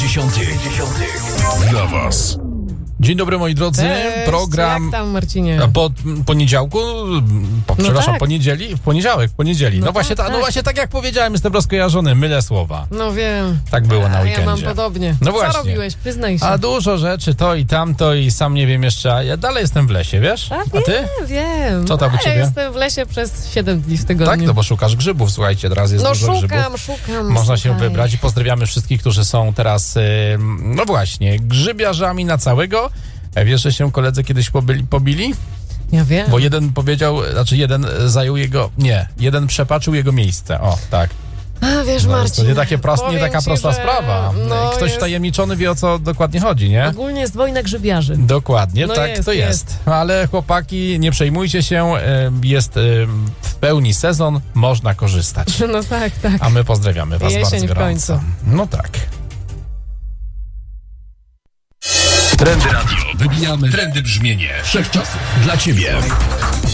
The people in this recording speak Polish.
90. Dla was. Dzień dobry, moi drodzy. Cześć, Program jak tam, Marcinie? po poniedziałku, przepraszam, tak. poniedziałek. No właśnie tak jak powiedziałem, jestem rozkojarzony, mylę słowa. No wiem. Tak było na weekendzie. Ja mam podobnie. No właśnie. Co robiłeś? Przyznaj się. A dużo rzeczy, to i tamto i sam nie wiem jeszcze, a ja dalej jestem w lesie, wiesz? A ty? Wiem. Co tam u ciebie? Ja jestem w lesie przez 7 dni w tygodniu. Tak, no bo szukasz grzybów, słuchajcie, teraz jest No dużo grzybów. szukam. Można się słuchaj. wybrać i pozdrawiamy wszystkich, którzy są teraz, no właśnie, grzybiarzami na całego. Wiesz, że się koledzy kiedyś pobili? Ja wiem. Bo jeden jeden przepaczył jego miejsce. O, tak. A wiesz, No, Marcin, to nie taka powiem prosta ci, że sprawa. no Ktoś jest... wtajemniczony wie, o co dokładnie chodzi, nie? Ogólnie jest wojna grzybiarzy. Dokładnie, No tak jest, to jest. Ale chłopaki, nie przejmujcie się, jest w pełni sezon, można korzystać. No tak. A my pozdrawiamy was Jesień bardzo w gorąco. końcu. No tak. Trendy Radio. Wybijamy trendy brzmienie wszechczasów. Dla ciebie.